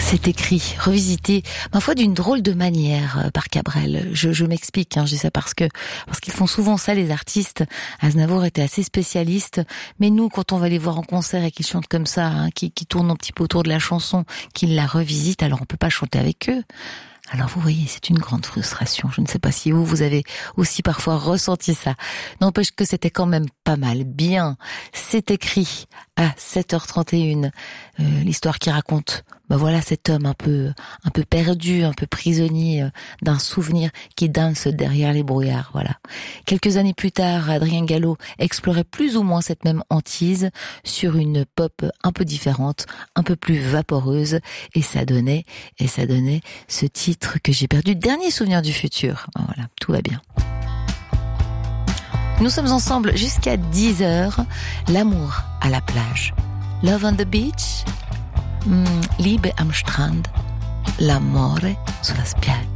C'est écrit, revisité, ma foi d'une drôle de manière par Cabrel. Je m'explique, je dis ça parce qu'ils font souvent ça, les artistes. Aznavour était assez spécialiste, mais nous, quand on va les voir en concert et qu'ils chantent comme ça, qui tournent un petit peu autour de la chanson, qu'ils la revisitent, alors on peut pas chanter avec eux. Alors vous voyez, c'est une grande frustration. Je ne sais pas si vous avez aussi parfois ressenti ça. N'empêche que c'était quand même pas mal. Bien, c'est écrit à 7h31. L'histoire qui raconte, voilà, cet homme un peu perdu, un peu prisonnier d'un souvenir qui danse derrière les brouillards. Voilà. Quelques années plus tard, Adrien Gallo explorait plus ou moins cette même hantise sur une pop un peu différente, un peu plus vaporeuse, et ça donnait ce titre que j'ai perdu, Dernier souvenir du futur. Voilà, tout va bien. Nous sommes ensemble jusqu'à 10h. L'amour à la plage. Love on the beach. Liebe am Strand. L'amore sulla spiaggia.